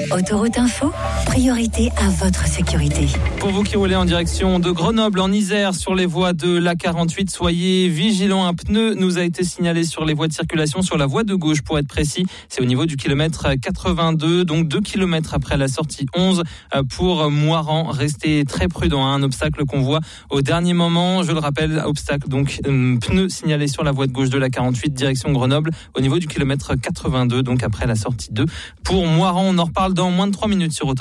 Autoroute Info, priorité à votre sécurité. Pour vous qui roulez en direction de Grenoble, en Isère, sur les voies de l'A48, soyez vigilants. Un pneu nous a été signalé sur les voies de circulation, sur la voie de gauche pour être précis. C'est au niveau du kilomètre 82, donc 2 kilomètres après la sortie 11 pour Moiran. Restez très prudents, un obstacle qu'on voit au dernier moment. Je le rappelle, obstacle donc pneu signalé sur la voie de gauche de l'A48, direction Grenoble, au niveau du kilomètre 82, donc après la sortie 2 pour Moiran. On en reparle dans moins de 3 minutes sur Autoroute.